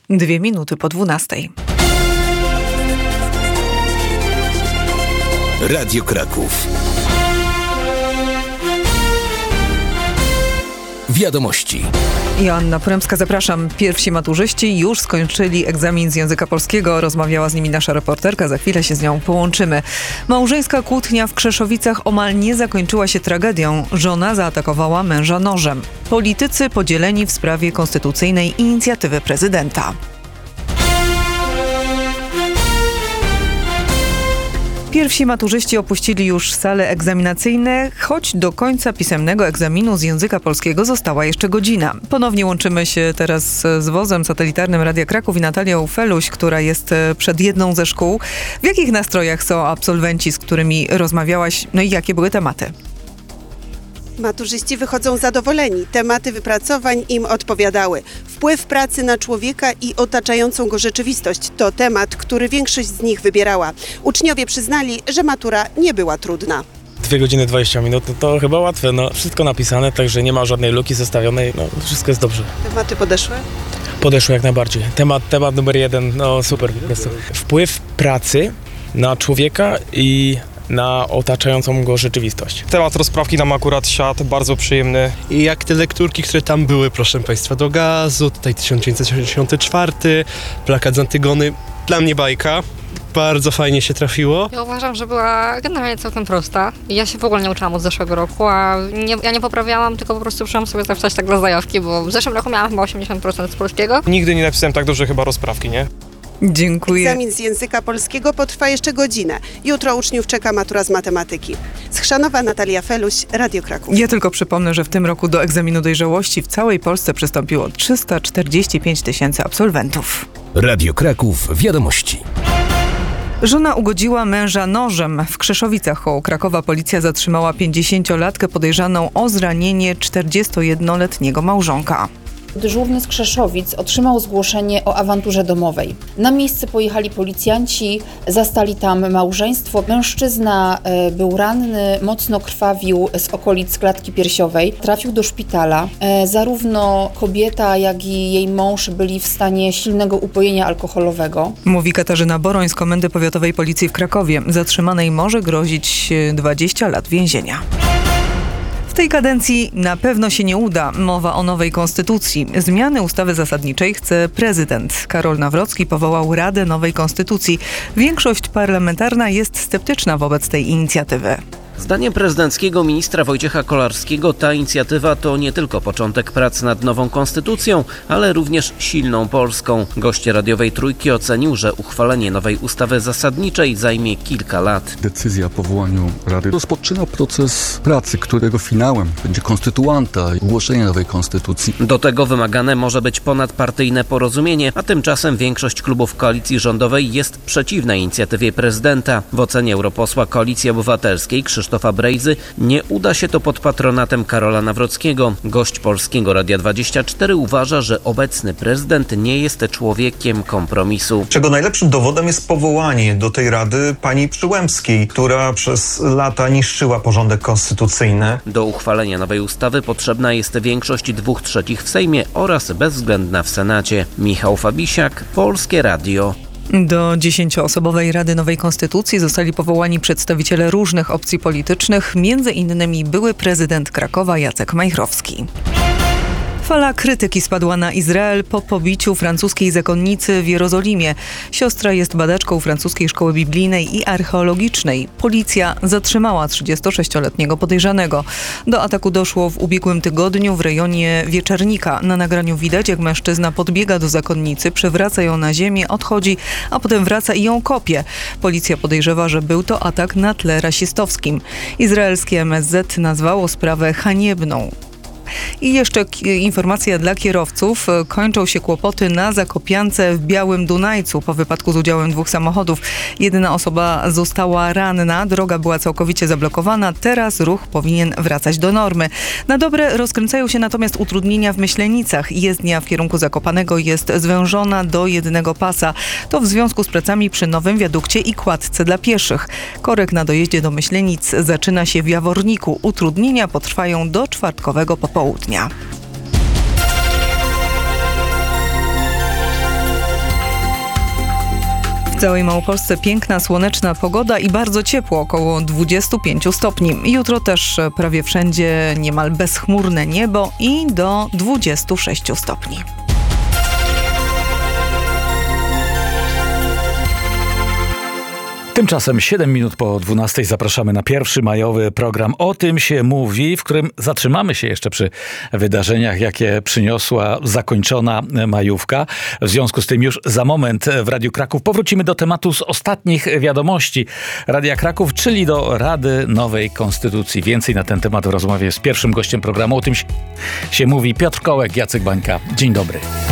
2 po 12. Radio Kraków. Wiadomości. Joanna Poremska, zapraszam. Pierwsi maturzyści już skończyli egzamin z języka polskiego. Rozmawiała z nimi nasza reporterka. Za chwilę się z nią połączymy. Małżeńska kłótnia w Krzeszowicach omal nie zakończyła się tragedią. Żona zaatakowała męża nożem. Politycy podzieleni w sprawie konstytucyjnej inicjatywy prezydenta. Pierwsi maturzyści opuścili już sale egzaminacyjne, choć do końca pisemnego egzaminu z języka polskiego została jeszcze godzina. Ponownie łączymy się teraz z wozem satelitarnym Radia Kraków i Natalią Feluś, która jest przed jedną ze szkół. W jakich nastrojach są absolwenci, z którymi rozmawiałaś? No i jakie były tematy? Maturzyści wychodzą zadowoleni. Tematy wypracowań im odpowiadały. Wpływ pracy na człowieka i otaczającą go rzeczywistość to temat, który większość z nich wybierała. Uczniowie przyznali, że matura nie była trudna. 2 godziny 20 minut, to chyba łatwe. Wszystko napisane, także nie ma żadnej luki zostawionej. Wszystko jest dobrze. Tematy podeszły? Podeszło jak najbardziej. Temat numer 1, super po prostu. Wpływ pracy na człowieka i na otaczającą go rzeczywistość. Temat rozprawki nam akurat siadł, bardzo przyjemny. I jak te lekturki, które tam były, proszę Państwa, do gazu, tutaj 1984, plakat z Antygony, dla mnie bajka. Bardzo fajnie się trafiło. Ja uważam, że była generalnie całkiem prosta. Ja się w ogóle nie uczyłam od zeszłego roku, ja nie poprawiałam, tylko po prostu przyszłam sobie zapisać tak dla zajawki, bo w zeszłym roku miałam chyba 80% z polskiego. Nigdy nie napisałem tak dobrze chyba rozprawki, nie? Dziękuję. Egzamin z języka polskiego potrwa jeszcze godzinę. Jutro uczniów czeka matura z matematyki. Z Chrzanowa, Natalia Feluś, Radio Kraków. Ja tylko przypomnę, że w tym roku do egzaminu dojrzałości w całej Polsce przystąpiło 345 000 absolwentów. Radio Kraków. Wiadomości. Żona ugodziła męża nożem. W Krzeszowicach koło Krakowa policja zatrzymała 50-latkę podejrzaną o zranienie 41-letniego małżonka. Dyżurny z Krzeszowic otrzymał zgłoszenie o awanturze domowej. Na miejsce pojechali policjanci, zastali tam małżeństwo. Mężczyzna był ranny, mocno krwawił z okolic klatki piersiowej. Trafił do szpitala. Zarówno kobieta, jak i jej mąż byli w stanie silnego upojenia alkoholowego. Mówi Katarzyna Boroń z Komendy Powiatowej Policji w Krakowie. Zatrzymanej może grozić 20 lat więzienia. W tej kadencji na pewno się nie uda. Mowa o nowej konstytucji. Zmiany ustawy zasadniczej chce prezydent. Karol Nawrocki powołał Radę Nowej Konstytucji. Większość parlamentarna jest sceptyczna wobec tej inicjatywy. Zdaniem prezydenckiego ministra Wojciecha Kolarskiego ta inicjatywa to nie tylko początek prac nad nową konstytucją, ale również silną Polską. Gość radiowej Trójki ocenił, że uchwalenie nowej ustawy zasadniczej zajmie kilka lat. Decyzja o powołaniu Rady rozpoczyna proces pracy, którego finałem będzie konstytuanta i ogłoszenie nowej konstytucji. Do tego wymagane może być ponadpartyjne porozumienie, a tymczasem większość klubów koalicji rządowej jest przeciwna inicjatywie prezydenta. W ocenie europosła Koalicji Obywatelskiej Krzysztofa Brejzy nie uda się to pod patronatem Karola Nawrockiego. Gość Polskiego Radia 24 uważa, że obecny prezydent nie jest człowiekiem kompromisu. Czego najlepszym dowodem jest powołanie do tej rady pani Przyłębskiej, która przez lata niszczyła porządek konstytucyjny. Do uchwalenia nowej ustawy potrzebna jest większość 2/3 w Sejmie oraz bezwzględna w Senacie. Michał Fabisiak, Polskie Radio. Do 10-osobowej Rady Nowej Konstytucji zostali powołani przedstawiciele różnych opcji politycznych, m.in. były prezydent Krakowa Jacek Majchrowski. Fala krytyki spadła na Izrael po pobiciu francuskiej zakonnicy w Jerozolimie. Siostra jest badaczką francuskiej szkoły biblijnej i archeologicznej. Policja zatrzymała 36-letniego podejrzanego. Do ataku doszło w ubiegłym tygodniu w rejonie Wieczernika. Na nagraniu widać, jak mężczyzna podbiega do zakonnicy, przewraca ją na ziemię, odchodzi, a potem wraca i ją kopie. Policja podejrzewa, że był to atak na tle rasistowskim. Izraelskie MSZ nazwało sprawę haniebną. I jeszcze informacja dla kierowców. Kończą się kłopoty na Zakopiance w Białym Dunajcu po wypadku z udziałem 2 samochodów. Jedna osoba została ranna, droga była całkowicie zablokowana. Teraz ruch powinien wracać do normy. Na dobre rozkręcają się natomiast utrudnienia w Myślenicach. Jezdnia w kierunku Zakopanego jest zwężona do jednego pasa. To w związku z pracami przy nowym wiadukcie i kładce dla pieszych. Korek na dojeździe do Myślenic zaczyna się w Jaworniku. Utrudnienia potrwają do czwartkowego popołudnia. W całej Małopolsce piękna, słoneczna pogoda i bardzo ciepło, około 25 stopni. Jutro też prawie wszędzie niemal bezchmurne niebo i do 26 stopni. Tymczasem 7 minut po 12 zapraszamy na pierwszy majowy program O tym się mówi, w którym zatrzymamy się jeszcze przy wydarzeniach, jakie przyniosła zakończona majówka. W związku z tym już za moment w Radiu Kraków powrócimy do tematu z ostatnich wiadomości Radia Kraków, czyli do Rady Nowej Konstytucji. Więcej na ten temat w rozmowie z pierwszym gościem programu O tym się mówi Piotr Kołek, Jacek Bańka. Dzień dobry.